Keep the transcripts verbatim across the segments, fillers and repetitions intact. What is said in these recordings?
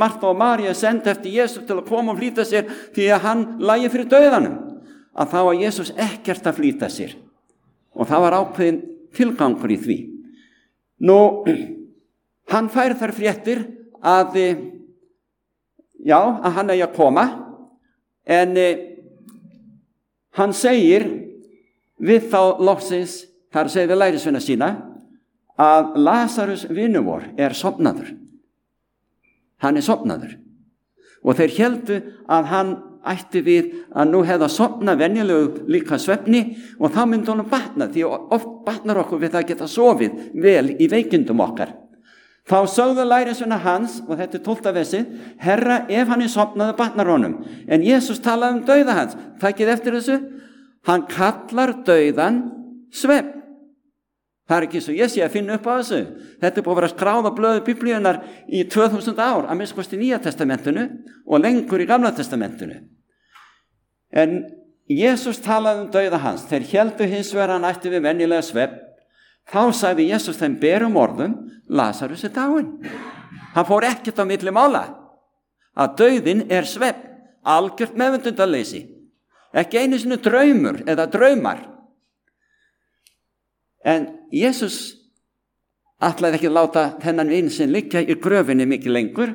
Marta og María sendi eftir Jesús til að koma og flýta sér því að hann lægi fyrir dauðanum, að þá var Jesús ekkert að flýta sér. Og það var ákveðin tilgangur í því. Nú, hann fær þar fréttir að, já, að hann eigi að koma, en hann segir við þá loksins, þar segir við lærisveina sína, að Lazarus vinur vor er sofnaður. Hann er sofnaður. Og þeir héldu að hann ætti við að nú hefða sofna venjulegu líka svefni og þá myndi honum batna, því oft batnar okkur við að geta sofið vel í veikindum okkar. Þá sögðu lærisveina hans, og þetta er tólfta versið, Herra, ef hann er sofnaður batnar honum. En Jesús talaði um dauða hans. Takið eftir þessu, hann kallar dauðan svefn. Það er ekki svo ég sé að finna upp á þessu. Þetta er búið að vera skráð á blöðu Biblíunnar í tvö þúsund ár, að minnsta kosti í Nýja testamentinu og lengur í Gamla testamentinu. En Jesús talaði um dauða hans. Þeir héldu hins vegar hann ætti við venjulega svefn. Þá sagði Jesús þeim berum orðum, Lazarus er dáinn. Hann fór ekkert á milli mála. Að dauðinn er svefn, algjört meðvitundarleysi. Ekki einu sinni draumur eða draumar. En Jesús ætlaði ekki að láta þennan vin sinn liggja í gröfinni mikið lengur,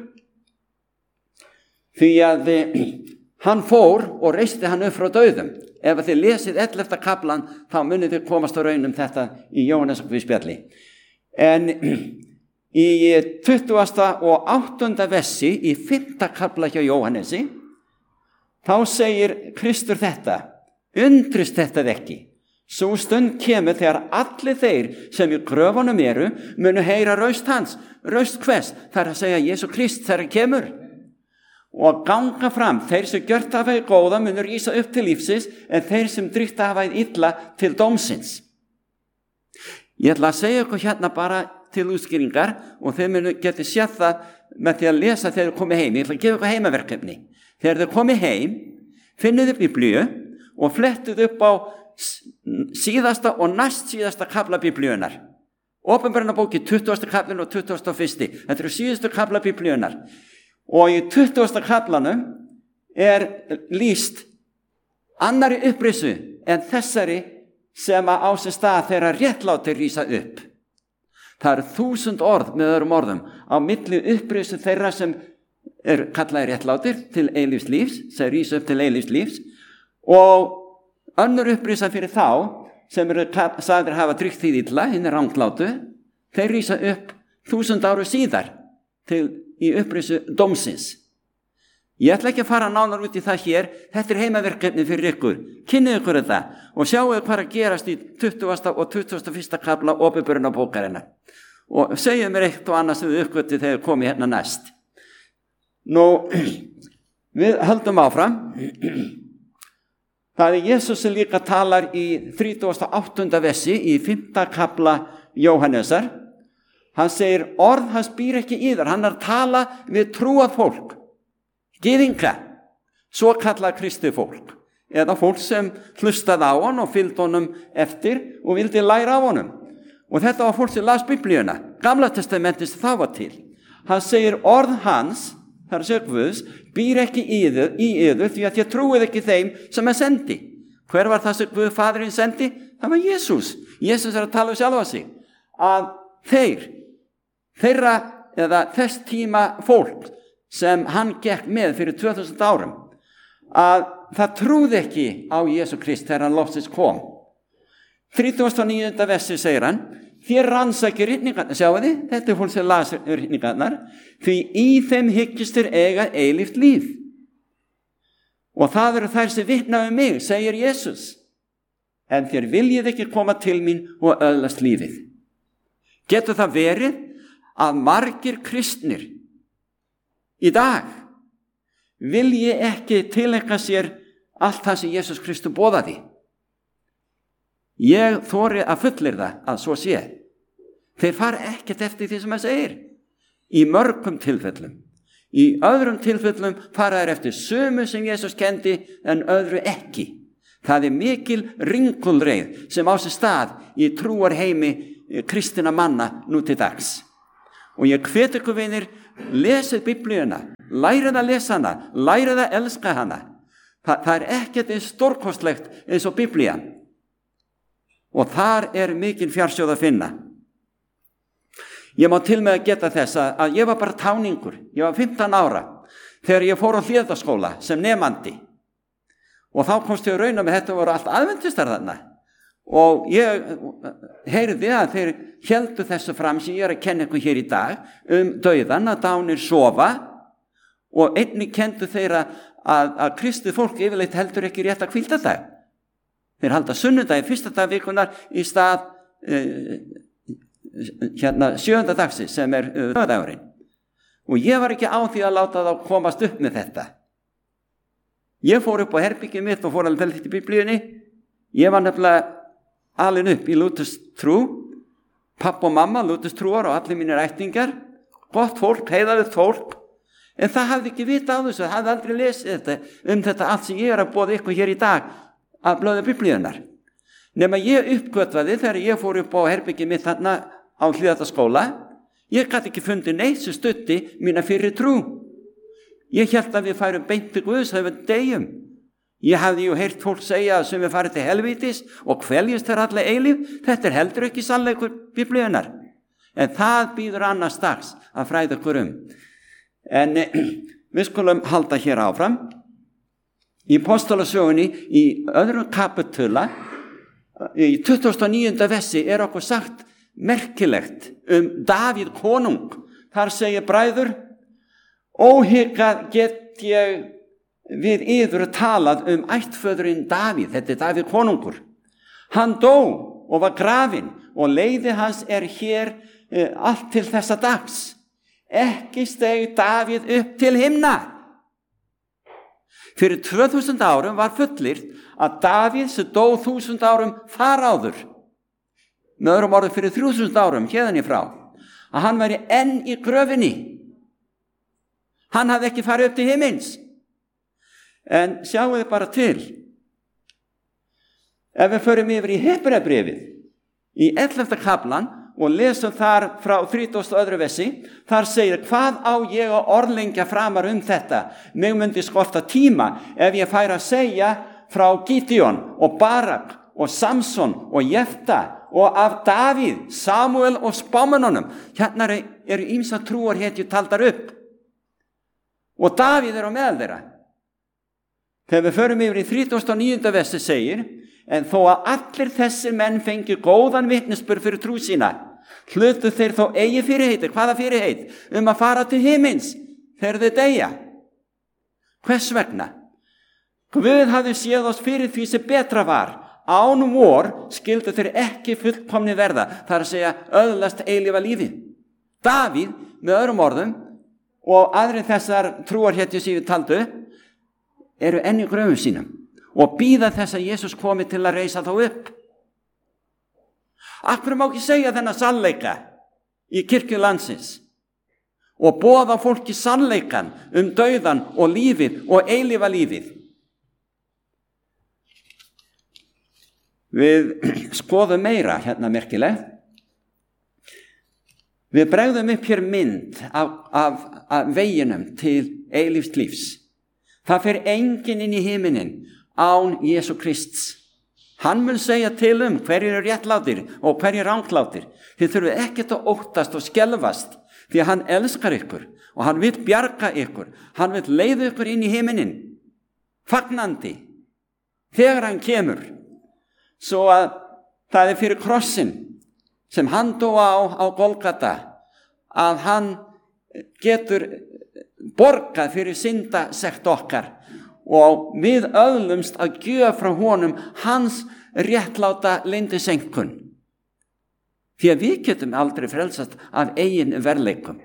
því að hann fór og reisti hann upp frá dauðum. Ef þið lesið ellefta kaflan, þá munið þið komast á raun um þetta í Jóhannesarguðspjalli. En í tuttugasta og áttunda versi í fimmta kafla hjá Jóhannesi, þá segir Kristur þetta, undrist þetta ekki. Sú stund kemur þegar allir þeir sem í gröfunum eru munu heyra raust hans. Raust hvers? Það er að segja Jesú Krist þegar hann kemur. Og ganga fram, þeir sem gjört hafa í góða munu rísa upp til lífsins, en þeir sem drygt hafa í illa til dómsins. Ég ætla að segja ykkur hérna bara til útskýringar, og þeir munu geti séð það með því að lesa þegar þeir komið heim. Ég ætla að gefa ykkur heimaverkefni. Þegar þeir komið heim, finnið upp Biblíu og flettið upp á síðasta og næst síðasta kafla Biblíunnar. Opinberunarbóki tuttugasta kaflinn og tuttugasta og fyrsti. Þetta eru síðustu kafla Biblíunnar. Og í tuttugasta kaflanum er lýst annari upprisu en þessari sem að á sér stað þegar réttlátir rísa upp. Það eru þúsund orð með öðrum orðum á milli upprisu þeirra sem er kallaði réttlátir til eilífs lífs, sem rísa upp til eilífs lífs, og önnur upprisa fyrir þá sem eru sagðir hafa drygt því illa, hinn er ranglátu, þeir rísa upp þúsund áru síðar til í upprisu dómsins. Ég ætla ekki að fara nánar út í það hér, þetta er heimaverkefni fyrir ykkur. Kynnið ykkur þetta og sjáu hvað er að gerast í tuttugasta og tuttugasta og fyrsta kafla opinberunarbókarinnar. Og segju mér eitt og annað sem við uppgötu þegar komið hérna næst. Nú, við höldum áfram. Það er Jesús sem líka talar í þrítugasta og áttunda versi í fimmta kafla Jóhannesar. Hann segir, orð hans býr ekki í þar, hann er að tala við trúað fólk. Gyðinga, svo kallað kristið fólk. Eða fólk sem hlustaði á hann og fylgdi honum eftir og vildi læra á honum. Og þetta var fólk sem las Biblíuna, Gamla testamentið sem það var til. Hann segir, orð hans, það er að segja Guðs, býr ekki í yður, í yður því að þér trúið ekki þeim sem er sendi. Hver var það sem Guð Faðirinn sendi? Það var Jesús. Jesús er að tala um sjálfa sig. Að þeir, þeirra eða þess tíma fólk sem hann gekk með fyrir tvö þúsund árum, að það trúði ekki á Jesú Krist þegar hann loksins kom. þrítugasta og níunda versi segir hann, þér rannsakið ritningarnar, sjáu þið, þetta er fólk sem las ritningarnar, því í þeim hyggjustir eiga eilíft líf. Og það eru þær sem vitna um mig, segir Jesús. En þér viljið ekki koma til mín og öðlast lífið. Getur það verið að margir kristnir í dag vilji ekki tileinka sér allt það sem Jesús Kristur boðaði? Ég þori að fullyrða að svo sé. Þeir fara ekkert eftir því sem það segir. Í mörgum tilfellum. Í öðrum tilfellum fara þeir eftir sömu sem Jesús kendi en öðru ekki. Það er mikil ringulreið sem á sér stað í trúarheimi kristinna manna nú til dags. Og ég hvet ykkur vinir, lesið Biblíuna, lærið að lesa hana, lærið að elska hana. Þa, það er ekkert eins stórkostlegt eins og Biblían. Og þar er mikinn fjársjóð að finna. Ég má til með að geta þess að, að ég var bara táningur. Ég var fimmtán ára þegar ég fór á Hlíðarskóla sem nemandi. Og þá komst ég að rauna með þetta voru allt aðventistar þarna. Og ég heyrði að þeir héldu þessu fram sem ég er að kenna ykkur hér í dag um dauðan, að dánir sofa, og einnig kendu þeir að, að kristið fólk yfirleitt heldur ekki rétt að hvílda dag. Þeir halda sunnudagi fyrsta dag vikunar í stað uh, hérna sjöunda dagsi sem er dagurinn. Og ég var ekki á því að láta þá komast upp með þetta. Ég fór upp á herbyggið mitt og fór alveg fellt í Biblíunni. Ég var nefnilega alin upp í Lúters trú. Pappa og mamma Lúters trúar og allir mínir ættingar. Gott fólk, heiðarlegt fólk. En það hafði ekki vita á þessu, það hafði aldrei lesið þetta, um þetta allt sem ég er að boða ykkur hér í dag að blöða Biblíunar. Nema ég uppgötvaði þegar ég fór upp á herbyggið mitt þarna á Hlíðarskóla, ég gat ekki fundið neitt sem stutti mína fyrir trú. Ég hélt að við færum beint til Guðs þegar við deyjum. Ég hafði ju heyrt fólk segja að sem við farið til helvítis og kveljast þær alla eilíf. Þetta er heldur ekki sannleikur Biblíunar. En það býður annars dags að fræða okkur um. En við skulum halda hér áfram. Í Apostolasögunni í öðrum kapitula, í tuttugasta og níunda versi er okkur sagt merkilegt um Davíð konung. Þar segir bræður, óhikað get ég við yður talað um ættföðurinn Davíð. Þetta er Davíð konungur. Hann dó og var grafinn og leiði hans er hér uh, allt til þessa dags. Ekki steig Davíð upp til himna. Fyrir tvö þúsund árum var fullyrt að Davíð sem dó þúsund árum þar áður, með öðrum orðum fyrir þrjú þúsund árum hérðan í frá, að hann væri enn í gröfinni. Hann hafði ekki farið upp til himins. En sjáu þið bara til. Ef við förum yfir í Hebreabréfið, í ellefta kaflan og lesum þar frá þrítugasta og öðru versi, þar segir, hvað á ég að orðlengja framar um þetta? Mig myndi skorta tíma ef ég færi að segja frá Gídeon og Barak og Samson og Jefta og af Davíð, Samuel og spámönnunum. Hérna eru ýmsar trúarhetjur taldar upp. Og Davíð er á meðal þeirra. Þegar við förum yfir í þrítugasta og níunda versi segir, en þó að allir þessir menn fengi góðan vitnisburð fyrir trú sína, hlutu þeir þó eigi fyrirheiti. Hvaða fyrirheit? Um að fara til himins þegar þeir deyja. Hvers vegna? Guð hafði séð oss fyrir því sem betra var. Án vor skildu þeir ekki fullkomni verða. Það er að segja öðlast eilífa lífi. Davíð, með öðrum orðum, og aðrir þessar trúarhetjur sem við taldu, eru enn í gröfum sínum og bíða þess að Jesús komi til að reisa þá upp. Af hverju má ekki segja þennan sannleika í kirkju landsins og boða fólki sannleikan um dauðan og lífið og eilífa lífið? Við skoðum meira hérna merkilegt. Við bregðum upp hér mynd af, af, af veginum til eilífs lífs. Það fer enginn inn í himinin án Jesú Krists. Hann mun segja til um hverjir eru réttlátir og hverjir ranglátir. Þið þurfið ekkert að óttast og skelfast, því að hann elskar ykkur og hann vill bjarga ykkur. Hann vill leiða ykkur inn í himinin, fagnandi, þegar hann kemur. Svo að það er fyrir krossin sem hann dó á, á Golgata, að hann getur borgað fyrir syndasekt okkar og við öðlumst að gjöf frá honum hans réttláta leyndiseinkun. Því að við getum aldrei frelsast af eigin verðleikum.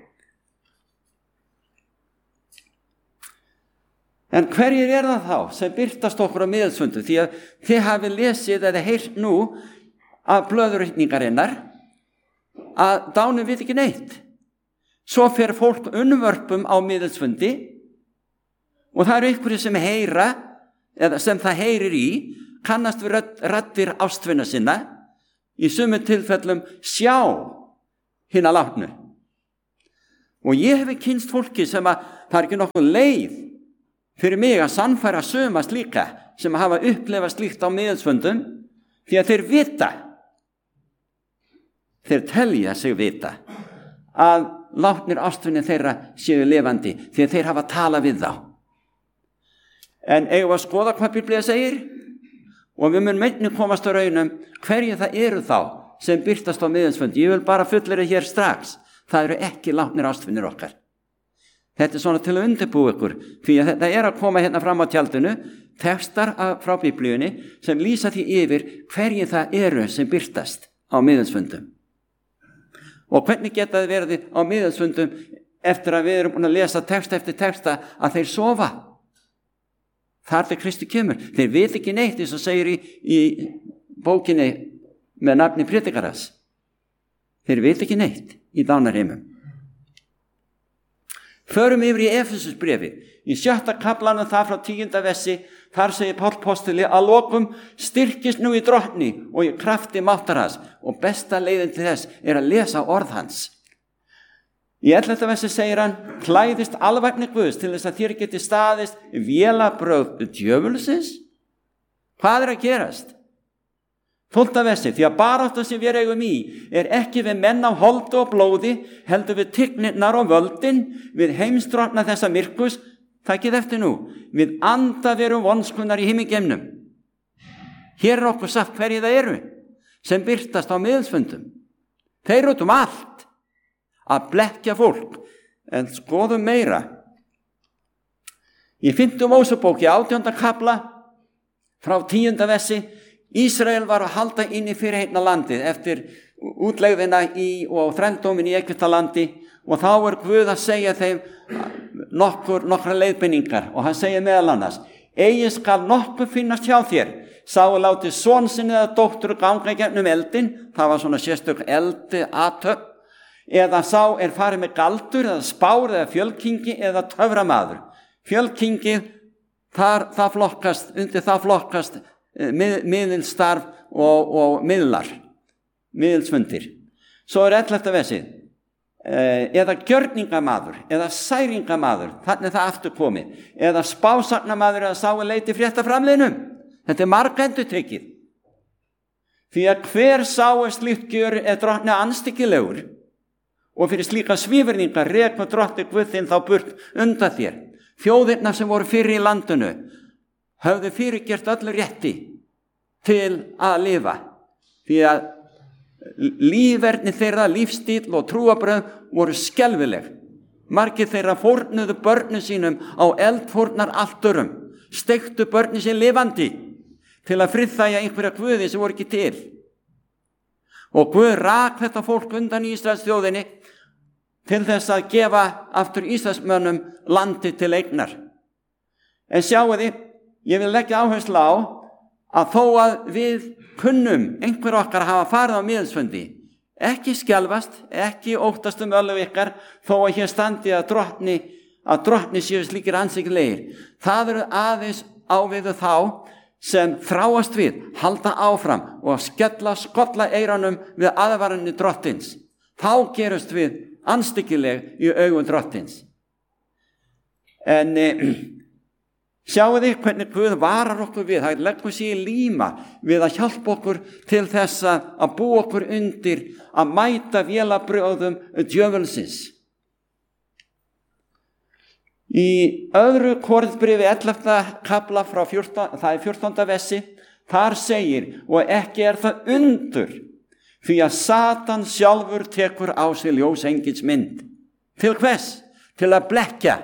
En hverjir er það þá sem birtast okkur á miðalsfundu? Því að þið hafi lesið eða heyrt nú af blöðurritningarinnar að dánum við ekki neitt. Svo fer fólk unnvörpum á miðalsfundi og það eru einhverju sem heyra, eða sem það heyrir í, kannast við raddir ástvina sinna, í sumum tilfellum sjá hina látnu. Og ég hef kynst fólki sem að það er ekki nokkuð leið fyrir mig að sannfæra suma slíka sem hafa upplefað slíkt á miðilsfundum, því að þeir vita, þeir telja sig vita að látnir ástvinir þeirra séu lifandi, því að þeir hafa talað við þá. En eigum við að skoða hvað Biblía segir? Og við mun meinni komast á raunum hverju það eru þá sem birtast á miðilsfund. Ég vil bara fullera hér strax. Það eru ekki látnir ástvinir okkar. Þetta er svona til að undirbúa ykkur, því að þetta er að koma hérna fram á tjaldinu, textar frá Biblíunni sem lýsa því yfir hverju það eru sem birtast á miðilsfundum. Og hvernig geta það verið á miðilsfundum eftir að við erum búin að lesa texta eftir texta að þeir sofa? Þar til Kristi kemur. Þeir veit ekki neitt, eins og segir í, í bókinni með nafni Prédikaras. Þeir veit ekki neitt í dánarheimum. Förum yfir í Efesusbréfi. Í sjötta kaflanum þar frá tíunda versi, þar segir Páll postuli að lokum styrkist nú í drottni og í krafti máttar hans, og besta leiðin til þess er að lesa orð hans. Í ellefta versi segir hann, klæðist alvæfni Guðs til þess að þér geti staðist vélabrögð djöfulsins. Hvað er að gerast? tólfta versi, því að baráttan sem við eigum í er ekki við menn á holdi og blóði, heldur við tignirnar og völdin, við heimsdrottna þessa myrkus, takið eftir nú, við anda verum vonskunnar í himmingeimnum. Hér er okkur sagt hverju það eru sem birtast á miðilsfundum. Þeir eru út um allt að blekkja fólk, en skoðum meira. Í fimmta Mósebók í átjánda kafla frá tíunda versi, Ísrael var að halda inn í fyrirheitna landið eftir útlegðina í og þrældómin í Egyptalandi, og þá er Guð að segja þeim nokkur, nokkra leiðbeiningar, og hann segir meðal annars, eigi skal nokkuð finnast hjá þér, sá að láti son sinni eða dóttur ganga gegnum eldin, það var svona sérstök eldi athöfn, eða sá er farið með galdur eða spár eða fjölkingi eða töframaður. Fjölkingi, þar, það flokkast, undir það flokkast Mið, miðilstarf og, og miðlar, miðilsfundir. Svo er ellefta versið, eða gjörningamaður, eða særingamaður, þannig er það aftur komið, eða spásagnamaður eða sáu leiti frétta framliðnum. Þetta er margendurtekið. Því að hver sáu slíkt gjör er drottni anstíkilegur, og fyrir slíka svífurningar rekur drottni Guð þinn þá burt undan þér. Þjóðirnar sem voru fyrir í landinu höfðu fyrirgert öllu rétti til að lifa, því að lífverðni þeirra, lífstíl og trúabröð voru skelfileg. Margir þeirra fórnuðu börnum sínum á eldfórnar alturum, steiktu börnin sér lifandi til að friðþægja einhverja guði sem voru ekki til. Og Guð rak þetta fólk undan Ísraels þjóðinni til þess að gefa aftur Ísraelsmönnum landi til eignar. En sjáu þið, ég vil leggja áherslu á að þó að við kunnum einhver okkar hafa farið á miðilsfundi, ekki skjálfast, ekki óttast um öllu ykkar, þó að hér standi að drottni, að drottni séu slíkir ansíkilegir. Það eru aðeins áviðu þá sem þráast við, halda áfram og skella skolla eiranum við aðvaranir drottins. Þá gerust við anstíkileg í augum drottins. En sjáu þið hvernig Guð varar okkur við, það leggur sér í líma við að hjálpa okkur til þess að búa okkur undir að mæta vélabrögðum djöfulsins. Í öðru Korinthbréfi ellefta kafla frá fjórtánda, það er fjórtánda versi, þar segir, og ekki er það undur, því að Satan sjálfur tekur á sig ljósengils mynd. Til hvers? Til að blekkja.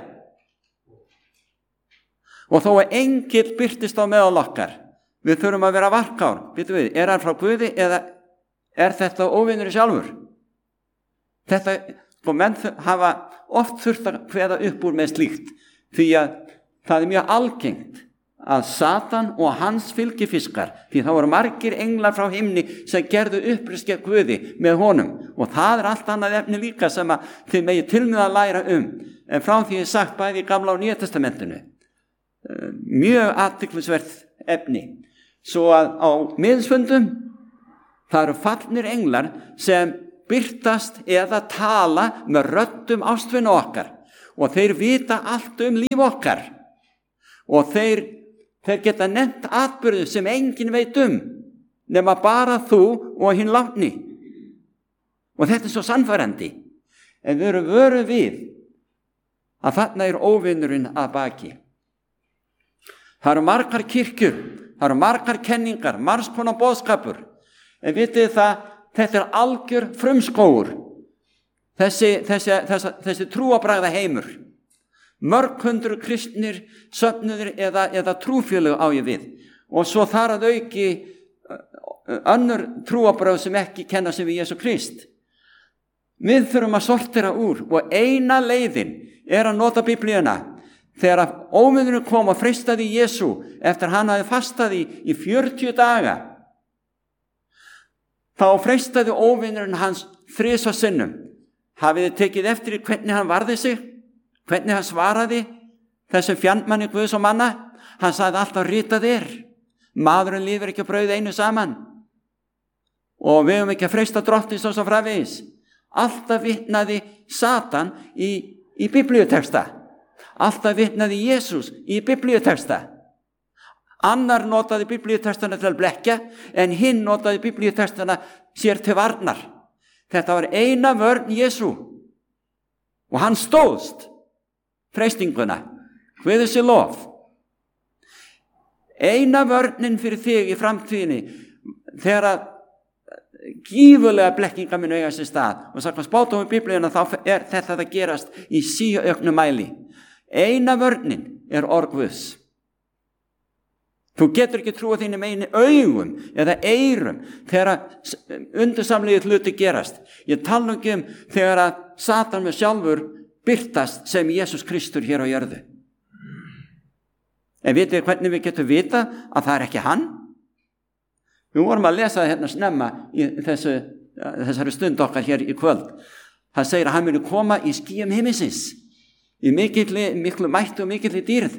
Og þó að engill birtist á meðal okkar, við þurfum að vera varkár. Býtum við, er hann frá Guði eða er þetta óvinur sjálfur? Þetta, sko, menn hafa oft þurft að kveða upp úr með slíkt, því að það er mjög algengt að Satan og hans fylgifiskar, því þá voru margir englar frá himni sem gerðu uppreist gegn Guði með honum, og það er allt annað efni líka sem að þið megið til með að læra um, en frá því er sagt bæði í Gamla og Nýja testamentinu. Mjög athyglisvert efni. Svo að á miðilsfundum það eru fallnir englar sem birtast eða tala með röddum ástvina okkar og þeir vita allt um líf okkar og þeir, þeir geta nefnt atburði sem enginn veit um nema bara þú og hinn látni. Og þetta er svo sannfærandi. En við erum vöruð við að þarna er óvinurinn að baki. Það eru margar kirkjur, það eru margar kenningar, margs konar boðskapur. En vitið það, þetta er algjör frumskógur. Þessi, þessi, þessi, þessi trúabragða heimur. Mörg hundruð kristnir, söfnuðir eða, eða trúfélög á ég við. Og svo þar að auki önnur trúabröð sem ekki kenna sig við Jesú Krist. Við þurfum að sortera úr og eina leiðin er að nota Biblíuna. Þegar óvinurinn kom og freistaði Jesú eftir hann hafi fastað í, í fjörutíu daga, þá freistaði óvinurinn hans þrisvar sinnum. Hafið þið tekið eftir í hvernig hann varði sig, hvernig hann svaraði þessum fjandmanni Guðs og manna? Hann sagði alltaf ritað er, maðurinn lifir ekki á brauði einu saman og við höfum ekki að freista drottins og svo framvegis. Alltaf vitnaði Satan í, í biblíuteksta. Alltaf vitnaði Jesús í biblíuteksta. Annar notaði biblíutekstana til að blekja, en hinn notaði biblíutekstana sér til varnar. Þetta var eina vörn Jesú. Og hann stóðst freistinguna. Guði sé lof. Eina vörnin fyrir þig í framtíðinni, þegar að gífurlega blekkinga minn eiga sér stað, og sagt hvað spátum við Biblíuna, þá er þetta að gerast í síauknu mæli. Eina vörnin er orð Guðs. Þú getur ekki trúa þínum einu augum eða eyrum þegar undursamlegir hluti gerast. Ég tala ekki um þegar að Satan með sjálfur birtast sem Jesús Kristur hér á jörðu. En vitið hvernig við getum vita að það er ekki hann? Við vorum að lesa það hérna snemma í þessu, þessari stund okkar hér í kvöld. Það segir að hann muni koma í skýjum himinsins, í mikilli, miklu mættu og mikilli dýrð.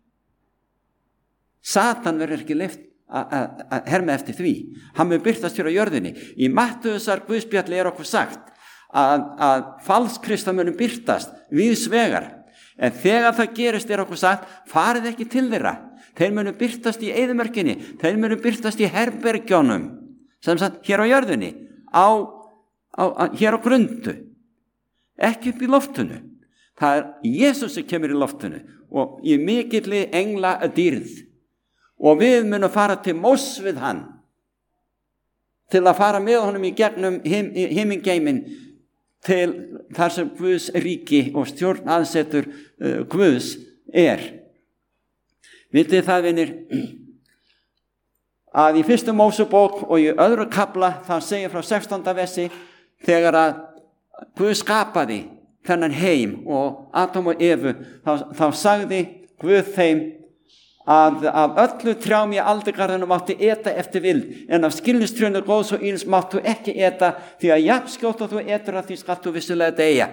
Satan verður ekki leyft að herma eftir því. Hann mun birtast hér á jörðinni. Í Mattheusar Guðspjalli er okkur sagt að, að falskristna munum birtast víðs vegar. En þegar það gerist er okkur sagt, farið ekki til þeirra. Þeir munum birtast í eyðimörkinni, þeir munum birtast í herbergjónum, sem sagt hér á jörðinni, á, á, á, hér á grundu, ekki upp í loftinu. Það er Jesús sem kemur í loftinu og í mikilli engla dýrð. Og við munum fara til Mós við hann, til að fara með honum í gegnum him, himingeimin til þar sem Guðs ríki og stjórn aðsetur uh, Guðs er. Vitið það, vinir, að í fyrstu Mósebók og í öðru kafla, það segir frá sextánda versi, þegar að Guð skapaði þennan heim og Adam og Evu, þá, þá sagði Guð þeim að af öllu trjám í aldurgarðinum máttu eta eftir vild, en af skilningstrjónu góðs og ills máttu ekki eta, því að jafnskjótt og þú etur að því skalt þú vissulega deyja.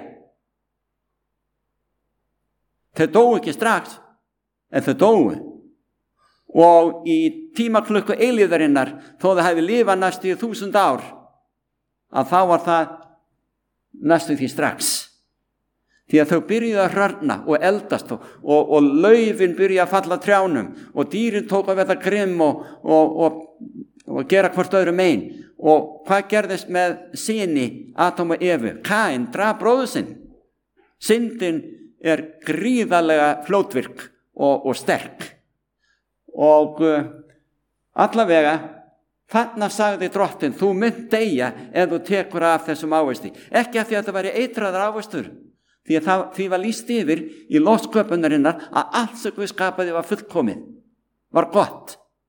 Þeir dóu ekki strax, en þau dóu. Og í tímaklukku eilíðarinnar, þó það hefði lifað næstu í þúsund ár, að þá var það næstu því strax. Því að þau byrjuðu að hrörna og eldast og, og, og laufin byrjuðu að falla trjánum og dýrin tók að verða grimm og, og, og, og gera hvort öðru mein. Og hvað gerðist með syni Adam og Evu? Kain drap bróður sinn. Syndin er gríðarlega fljótvirk og, og sterk. Og uh, allavega, þarna sagði drottinn, þú munt deyja ef þú tekur af þessum ávexti. Ekki af því að það væri eitraður ávextur, því að það, því var lýst yfir í lofsköpunarinnar að allt sem Guð skapaði var fullkomið, var gott.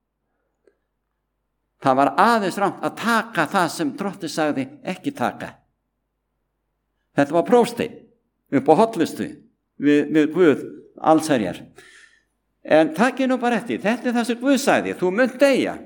Það var aðeins rangt að taka það sem drottinn sagði ekki taka. Þetta var prófsteinn upp á hollustu við, við Guð allsherjar. En takið nú bara eftir, þetta er það sem Guð sagði, þú munt deyja.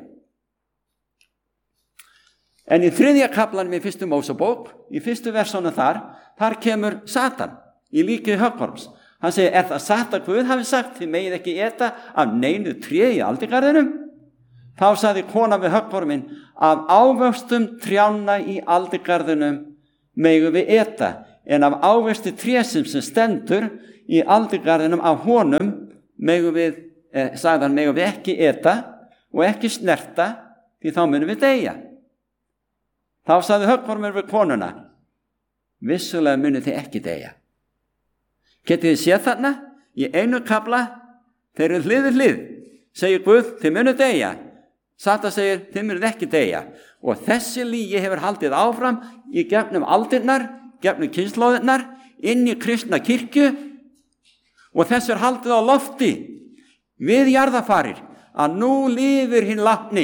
En í þriðja kaflanum í fyrstu Mósebók, í fyrstu versunum þar, þar kemur Satan í líki höggorms. Hann segir, er það satt að Guð hafi sagt, þið megið ekki eta af neinu tré í aldurgarðinum? Þá sagði kona við höggorminn, af ávöxtum trjánna í aldurgarðinum megum við eta, en af ávexti trésins sem stendur í aldurgarðinum af honum megum við, eh, sagðan, megum við ekki eta og ekki snerta, því þá munum við deyja. Þá sagði höggormur við konuna, vissulega munið þið ekki deyja. Getið þið séð þarna? Í einu kafla, þeir eru hlið við hlið, segir Guð, þið munið deyja. Satan segir, þið munið ekki deyja. Og þessi lygi hefur haldið áfram í gegnum aldirnar, gegnum kynslóðirnar, inn í kristna kirkju, og þessu er haldið á lofti við jarðarfarir, að nú lifir hinn látni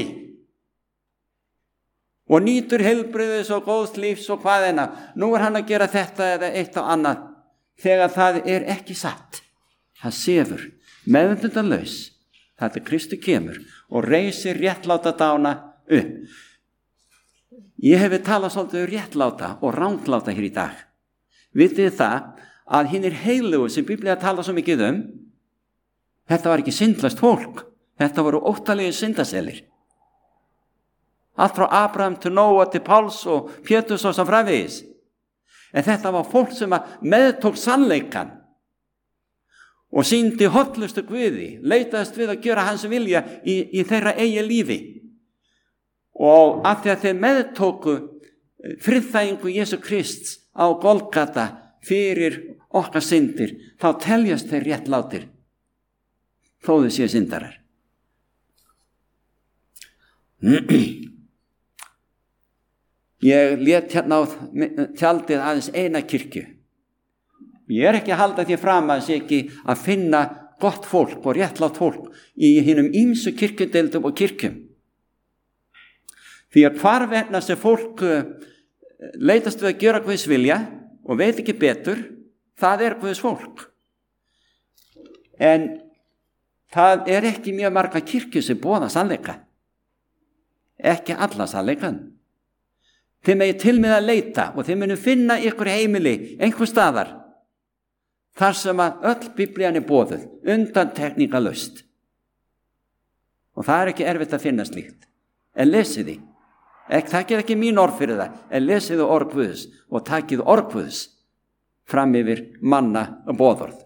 og nýtur heilbrigðis og góðs lífs og hvað enna. Nú er hann að gera þetta eða eitt og annað, þegar það er ekki satt. Það sefur, meðvitundalaus, þetta Kristi kemur og reisir réttláta dána upp. Ég hef talað svolítið um réttláta og rangláta hér í dag. Vitið þið það að hinnir heilugu sem Biblía tala svo mikið um, þetta var ekki syndlast fólk, þetta voru óttalegir syndaselir. Allt frá Abraham til Nóa til Páls og Péturs og svo framvegis. En þetta var fólk sem meðtók sannleikann og sýndi hollustu Guði, leitaðist við að gera hans vilja í, í þeirra eigi lífi. Og af því að þeir meðtóku friðþægingu Jesú Krists á Golgata fyrir okkar syndir, þá teljast þeir réttlátir, þó þau séu syndarar. Ég lét hérna á tjaldið aðeins eina kirkju. Ég er ekki að halda því fram að sé ekki að finna gott fólk og réttlátt fólk í hinum ýmsu kirkjudeildum og kirkjum. Því að hvar vegna sem fólk leitast við að gera Guðs vilja og veit ekki betur, það er Guðs fólk. En það er ekki mjög marga kirkju sem boða sannleika. Ekki alla sannleikan. Þið megið til með að leita og þið munum finna ykkur heimili einhver staðar þar sem að öll Biblían er boðuð, undantekningarlaust. Og það er ekki erfitt að finna slíkt. En lesið því. Ek, það er ekki mín orð fyrir það, en lesið þú orð Guðs og takið orð Guðs fram yfir manna og boðorð.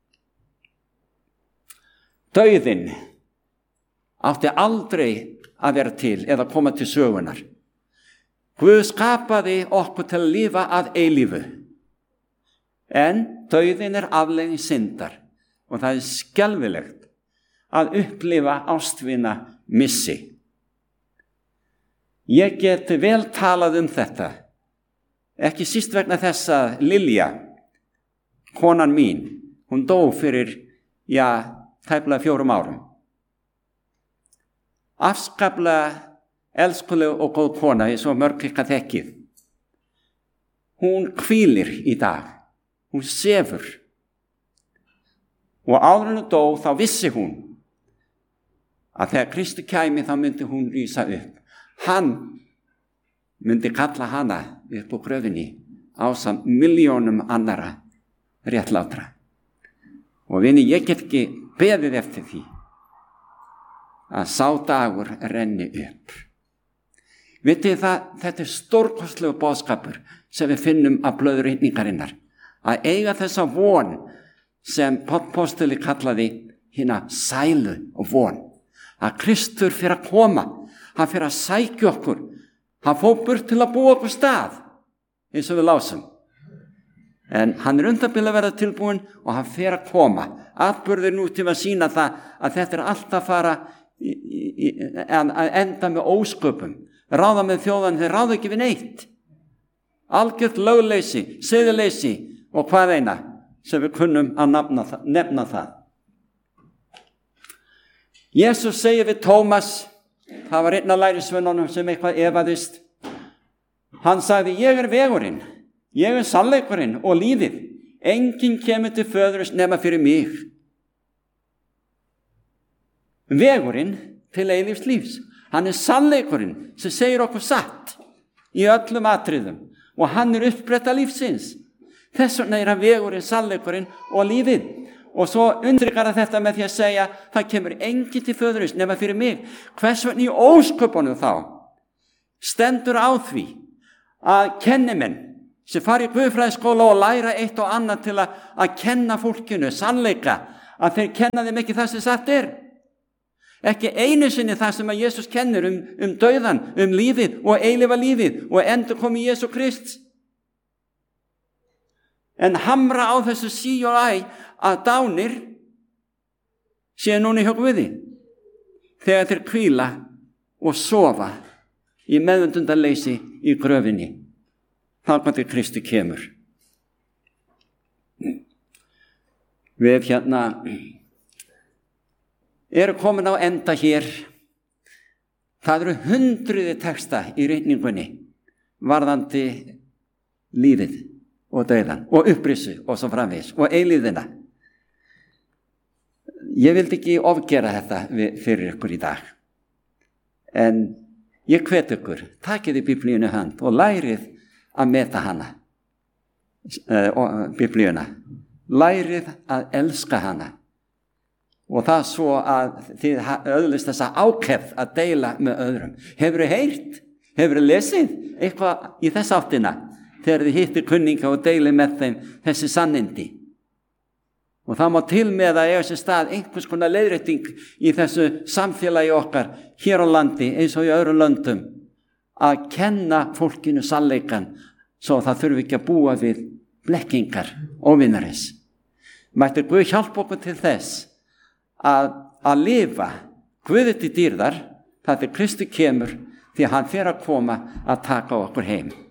Dauðinn átti aldrei að vera til eða koma til sögunar. Guð skapaði okkur til að lifa að eilífu. En dauðinn er afleiðing syndar og það er skelfilegt að upplifa ástvina missi. Ég get vel talað um þetta, ekki síst vegna þess að Lilja, konan mín, hún dó fyrir, já, tæplega fjórum árum. Afskaplega elskuleg og góð kona, eins og mörg ykkar þekkið. Hún hvílir í dag, hún sefur. Og áður en hún dó, þá vissi hún að þegar Kristi kæmi, þá myndi hún rísa upp. Hann myndi kalla hana upp á gröfinni ásamt miljónum annara réttlátra. Og vini, ég get ekki beðið eftir því að sá dagur renni upp. Vitið það, þetta er stórkostlegu boðskapur sem við finnum af blöður ritningarinnar. Að eiga þessa von sem postuli kallaði hina sælu og von. Að Kristur fyrir að koma, hann fyrir að sækja okkur, hann fór burt til að búa okkur stað, eins og við lásum. En hann er undanbil að vera tilbúin og hann fyrir að koma. Atburðir nú til að sína það að þetta er alltaf að fara í, í, í, að enda með ósköpum. Ráða með þjóðan, þeir ráða ekki við neitt. Algjört lögleysi, siðleysi og hvað eina sem við kunnum að nefna það. Nefna það. Jesús segir við Tómas, það var einn af lærisveinunum sem eitthvað efaðist. Hann sagði, ég er vegurinn, ég er sannleikurinn og lífið. Enginn kemur til föðurins nema fyrir mig. Vegurinn til eilífs lífs. Hann er sannleikurinn sem segir okkur satt í öllum atriðum og hann er uppbretta lífsins. Þess vegna er hann vegurinn, sannleikurinn og lífið. Og svo undrikar það þetta með því að segja, það kemur enginn til föðurins nema fyrir mig. Hvers vegna í ósköpunum þá stendur á því að kennimenn sem fara í guðfræðiskóla og læra eitt og annað til að, að kenna fólkinu sannleika, að þeir kenna þeim ekki það sem sagt er. Ekki einu sinni það sem að Jesus kennir um, um dauðan, um lífið og eilífa lífið og endur komi Jesú Krist. En hamra á þessu sí og æ að dánir séu núna hjá Guði þegar þeir hvíla og sofa í meðvitundarleysi í gröfinni. Þá hvernig Kristi kemur. Við hérna eru komin á enda hér. Það eru hundruði texta í ritningunni varðandi lífið og dauðan og upprissu og svo framvegis og eilíðina. Ég vildi ekki ofgera þetta fyrir ykkur í dag. En ég hvet ykkur, takið í Biblíunni hönd og lærið að meta hana, Biblíuna. Lærið að elska hana. Og það svo að þið öðlist þessa ákefð að deila með öðrum. Hefurðu heyrt? Hefurðu lesið eitthvað í þess áttina þegar þið hittir kunninga og deilið með þeim þessi sannindi? Og það má til með að eiga sér stað einhvers konar leiðrétting í þessu samfélagi okkar hér á landi eins og í öðrum löndum að kenna fólkinu sannleikann svo það þurfi ekki að búa við blekkingar óvinarins. Mætti Guð hjálpa okkur til þess að, að lifa Guði til dýrðar þar til Kristi kemur því að hann fer að koma að taka okkur heim.